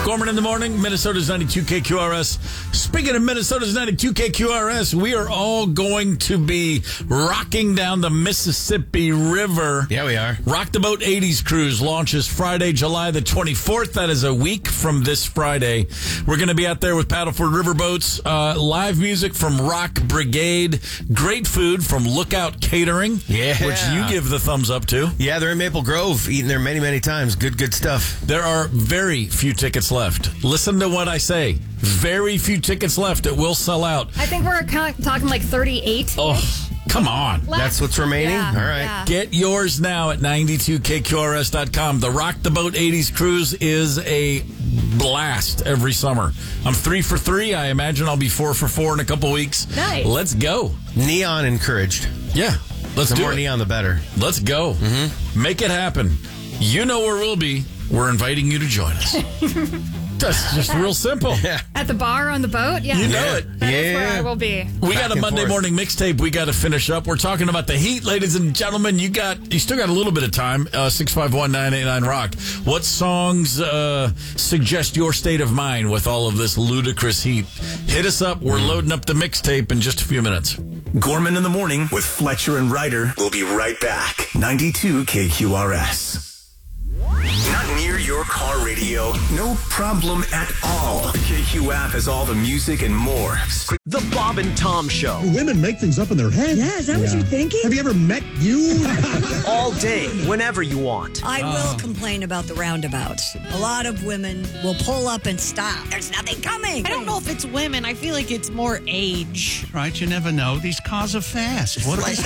Gorman in the morning, Minnesota's 92 KQRS. Speaking of Minnesota's 92 KQRS, we are all going to be rocking down the Mississippi River. Yeah, we are. Rock the Boat 80s Cruise launches Friday, July the 24th. That is a week from this Friday. We're going to be out there with Paddleford Riverboats, live music from Rock Brigade, great food from Lookout Catering, which you give the thumbs up to. Yeah, they're in Maple Grove, eating there many, many times. Good stuff. There are very few tickets left. Listen to what I say. Very few tickets left. It will sell out. I think we're talking like 38. Oh, come on. That's what's remaining? Yeah, All right. yeah. Get yours now at 92kqrs.com. The Rock the Boat 80s Cruise is a blast every summer. I'm 3 for 3. I imagine I'll be 4 for 4 in a couple weeks. Nice. Let's go. Neon encouraged. Yeah. Let's The do more it. neon, the better. Let's go. Mm-hmm. Make it happen. You know where we'll be. We're inviting you to join us. That's just real simple. At the bar on the boat? Yeah. You know it. That is where I will be. We got a Monday morning mixtape we got to finish up. We're talking about the heat, ladies and gentlemen. You still got a little bit of time. 651-989-ROCK. What songs suggest your state of mind with all of this ludicrous heat? Hit us up. We're loading up the mixtape in just a few minutes. Gorman in the morning with Fletcher and Ryder. We'll be right back. 92 KQRS. Not near your car radio. No problem at all. The KQ app has all the music and more. The Bob and Tom Show. Women make things up in their head. Yeah, is that what you're thinking? Have you ever met you? All day, whenever you want. I will complain about the roundabouts. A lot of women will pull up and stop. There's nothing coming. I don't know if it's women. I feel like it's more age. Right, you never know. These cars are fast. What They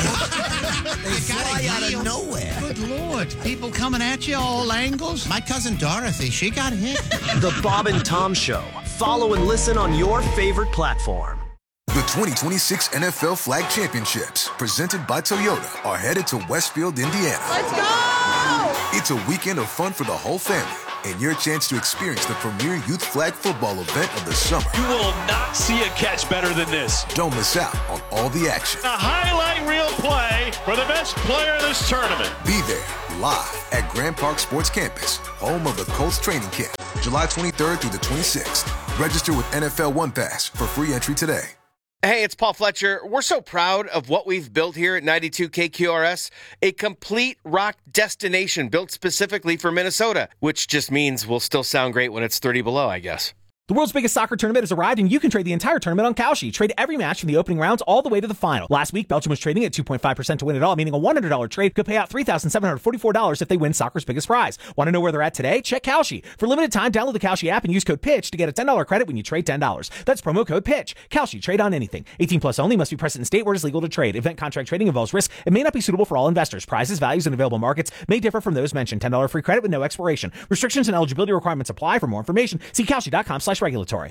fly out of nowhere. Good Lord. People coming at you all angles. My cousin Dorothy, she got hit. The Bob and Tom Show. Follow and listen on your favorite platform. The 2026 NFL Flag Championships, presented by Toyota, are headed to Westfield, Indiana. Let's go! It's a weekend of fun for the whole family and your chance to experience the premier youth flag football event of the summer. You will not see a catch better than this. Don't miss out on all the action. A highlight reel play for the best player of this tournament. Be there live at Grand Park Sports Campus, home of the Colts training camp, July 23rd through the 26th. Register with NFL One Pass for free entry today. Hey, it's Paul Fletcher. We're so proud of what we've built here at 92 KQRS, a complete rock destination built specifically for Minnesota, which just means we'll still sound great when it's 30 below, I guess. The world's biggest soccer tournament has arrived, and you can trade the entire tournament on Kalshi. Trade every match from the opening rounds all the way to the final. Last week, Belgium was trading at 2.5% to win it all, meaning a $100 trade could pay out $3,744 if they win soccer's biggest prize. Want to know where they're at today? Check Kalshi. For limited time, download the Kalshi app and use code PITCH to get a $10 credit when you trade $10. That's promo code PITCH. Kalshi. Trade on anything. 18 plus only. Must be present in state where it is legal to trade. Event contract trading involves risk. It may not be suitable for all investors. Prizes, values, and available markets may differ from those mentioned. $10 free credit with no expiration. Restrictions and eligibility requirements apply. For more information, see Kalshi.com/regulatory.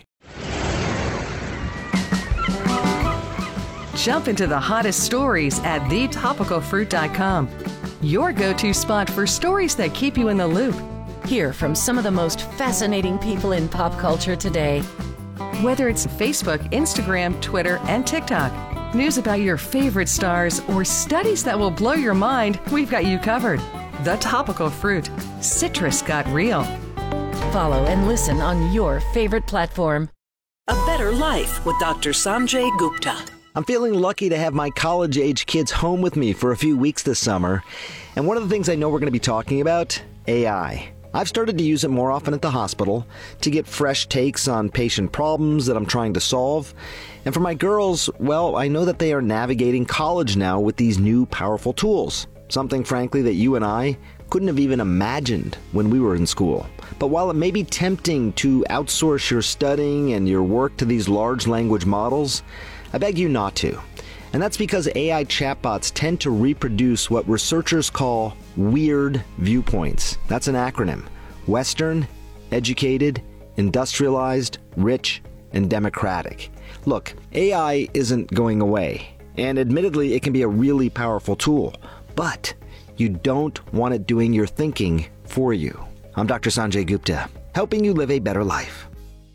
Jump into the hottest stories at thetopicalfruit.com. Your go-to spot for stories that keep you in the loop. Hear from some of the most fascinating people in pop culture today. Whether it's Facebook, Instagram, Twitter, and TikTok, news about your favorite stars, or studies that will blow your mind, we've got you covered. The Topical Fruit. Citrus got real. Follow and listen on your favorite platform. A Better Life with Dr. Sanjay Gupta. I'm feeling lucky to have my college-age kids home with me for a few weeks this summer. And one of the things I know we're going to be talking about, AI. I've started to use it more often at the hospital to get fresh takes on patient problems that I'm trying to solve. And for my girls, well, I know that they are navigating college now with these new powerful tools. Something, frankly, that you and I couldn't have even imagined when we were in school. But while it may be tempting to outsource your studying and your work to these large language models, I beg you not to. And that's because AI chatbots tend to reproduce what researchers call weird viewpoints. That's an acronym. Western, educated, industrialized, rich, and democratic. Look, AI isn't going away. And admittedly, it can be a really powerful tool. But you don't want it doing your thinking for you. I'm Dr. Sanjay Gupta, helping you live a better life.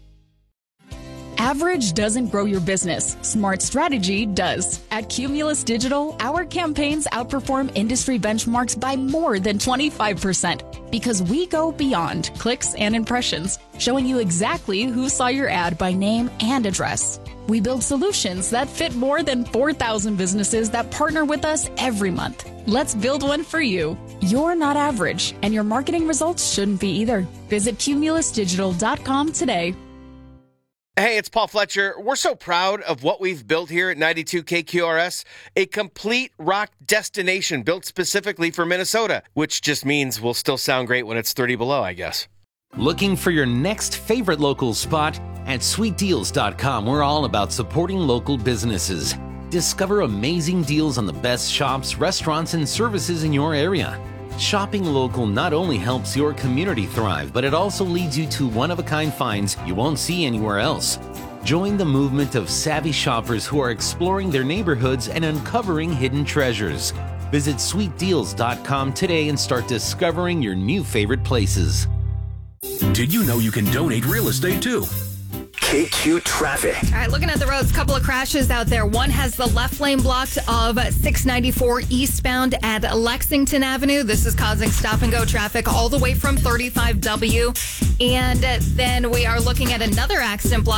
Average doesn't grow your business. Smart strategy does. At Cumulus Digital, our campaigns outperform industry benchmarks by more than 25% because we go beyond clicks and impressions. showing you exactly who saw your ad by name and address. We build solutions that fit more than 4,000 businesses that partner with us every month. Let's build one for you. You're not average, and your marketing results shouldn't be either. Visit cumulusdigital.com today. Hey, it's Paul Fletcher. We're so proud of what we've built here at 92 KQRS, a complete rock destination built specifically for Minnesota, which just means we'll still sound great when it's 30 below, I guess. Looking for your next favorite local spot? At sweetdeals.com, we're all about supporting local businesses. Discover amazing deals on the best shops, restaurants, and services in your area. Shopping local not only helps your community thrive, but it also leads you to one-of-a-kind finds you won't see anywhere else. Join the movement of savvy shoppers who are exploring their neighborhoods and uncovering hidden treasures. Visit sweetdeals.com today and start discovering your new favorite places. Did you know you can donate real estate too? KQ Traffic. All right, looking at the roads, couple of crashes out there. One has the left lane blocked of 694 eastbound at Lexington Avenue. This is causing stop-and-go traffic all the way from 35W. And then we are looking at another accident block